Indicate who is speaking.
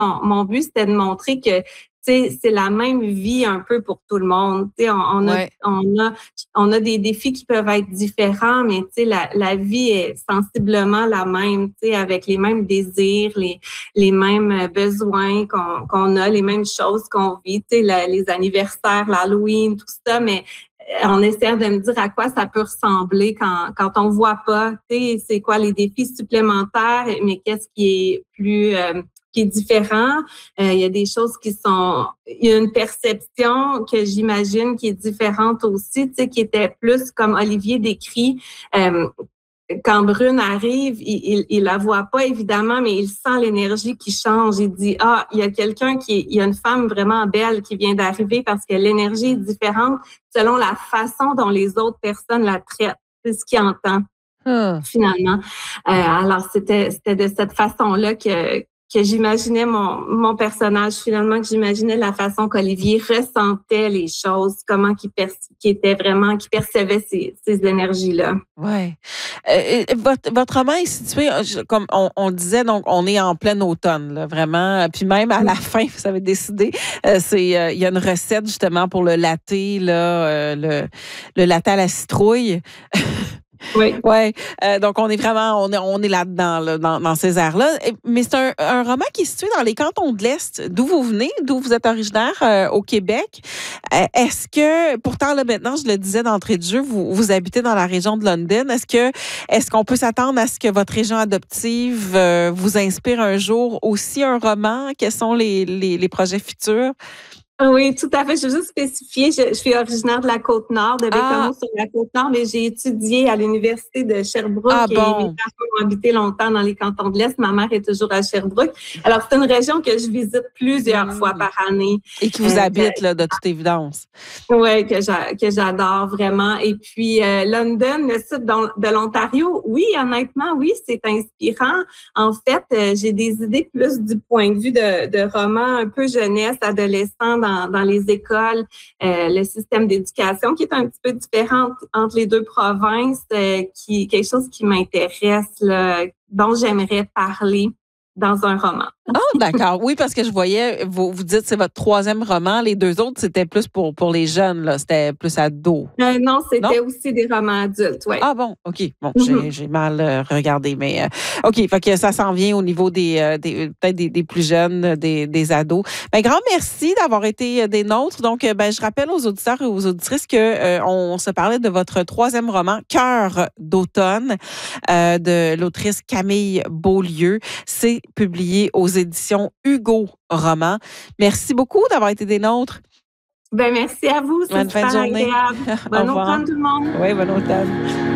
Speaker 1: mon but, c'était de montrer que c'est la même vie un peu pour tout le monde. On a des défis qui peuvent être différents, mais la vie est sensiblement la même, avec les mêmes désirs, les mêmes besoins qu'on a, les mêmes choses qu'on vit, les anniversaires, l'Halloween, tout ça, mais on essaie de me dire à quoi ça peut ressembler quand on voit pas, c'est quoi les défis supplémentaires, mais qu'est-ce qui est plus qui est différent. Il y a des choses il y a une perception que j'imagine qui est différente aussi, qui était plus comme Olivier décrit. Quand Brune arrive, il la voit pas évidemment, mais il sent l'énergie qui change. Il dit il y a il y a une femme vraiment belle qui vient d'arriver parce que l'énergie est différente selon la façon dont les autres personnes la traitent. C'est ce qu'il entend finalement. Alors c'était de cette façon-là que j'imaginais mon personnage, finalement, que j'imaginais la façon qu'Olivier ressentait les choses, comment qu'il percevait ces énergies-là.
Speaker 2: Oui. Votre roman est situé, comme on disait, donc on est en plein automne, là, vraiment. Puis même à la fin, vous avez décidé, il y a une recette justement pour le latte, là, le latte à la citrouille.
Speaker 1: Oui.
Speaker 2: Ouais. Donc, on est vraiment, on est là-dedans, là, dans ces airs-là. Mais c'est un roman qui est situé dans les cantons de l'Est. D'où vous venez, d'où vous êtes originaire, au Québec. Est-ce que, pourtant, là, maintenant, je le disais d'entrée de jeu, vous habitez dans la région de London. Est-ce qu'on peut s'attendre à ce que votre région adoptive vous inspire un jour aussi un roman? Quels sont les projets futurs?
Speaker 1: Oui, tout à fait. Je veux juste spécifier, je suis originaire de la Côte-Nord, de Bécomo sur la Côte-Nord, mais j'ai étudié à l'Université de Sherbrooke et mes parents ont habité longtemps dans les cantons de l'Est. Ma mère est toujours à Sherbrooke. Alors, c'est une région que je visite plusieurs fois par année.
Speaker 2: Et qui vous habite, là, de toute évidence.
Speaker 1: Oui, que j'adore vraiment. Et puis, London, le sud de l'Ontario, oui, honnêtement, oui, c'est inspirant. En fait, j'ai des idées plus du point de vue de romans un peu jeunesse, adolescent, dans les écoles, le système d'éducation qui est un petit peu différent entre les deux provinces, quelque chose qui m'intéresse, là, dont j'aimerais parler dans un roman.
Speaker 2: D'accord. Oui, parce que je voyais, vous dites c'est votre troisième roman. Les deux autres, c'était plus pour les jeunes, là. C'était plus ados.
Speaker 1: Non, c'était aussi des romans adultes, oui.
Speaker 2: Ah bon, OK. Bon, j'ai mal regardé, mais OK. Fait que ça s'en vient au niveau peut-être des plus jeunes, des ados. Ben, grand merci d'avoir été des nôtres. Donc, je rappelle aux auditeurs et aux auditrices que on se parlait de votre troisième roman, Cœur d'automne, de l'autrice Camille Beaulieu. C'est publié aux éditions Hugo Roman. Merci beaucoup d'avoir été des nôtres.
Speaker 1: Ben merci à vous. C'est
Speaker 2: bonne fin de journée.
Speaker 1: agréable. Bonne automne tout le monde.
Speaker 2: Oui, bonne automne.